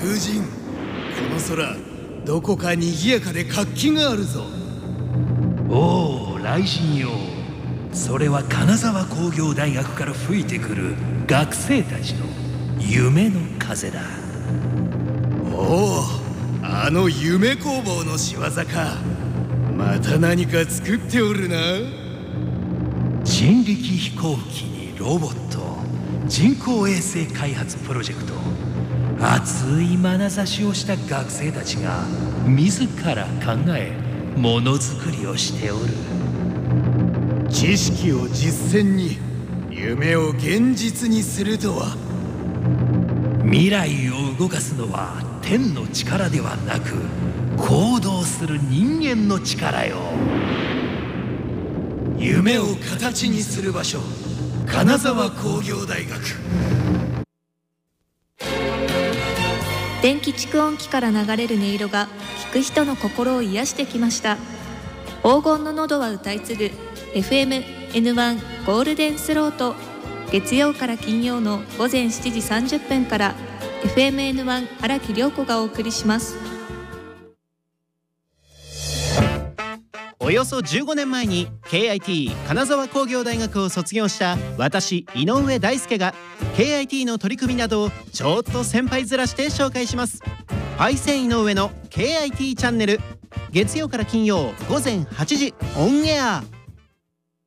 風神、この空どこか賑やかで活気があるぞ。 おお、雷神よ。それは金沢工業大学から吹いてくる学生たちの夢の風だ。 おお、あの夢工房の仕業か。また何か作っておるな。 人力飛行機にロボット、人工衛星開発プロジェクト、熱い眼差しをした学生たちが自ら考えものづくりをしておる。 知識を実践に、夢を現実にするとは。 未来を動かすのは天の力ではなく、行動する人間の力よ。 夢を形にする場所、金沢工業大学。 電気蓄音機から流れる音色が聞く人の心を癒してきました。黄金の喉は歌い継ぐ FM-N1 ゴールデンスロート、月曜から金曜の午前7時30分から FM-N1 荒木涼子がお送りします。 およそ15年前に KIT 金沢工業大学を卒業した私井上大輔が KIT の取り組みなどをちょっと先輩面して紹介します。パイセン井上の KIT チャンネル、月曜から金曜午前8時オンエア。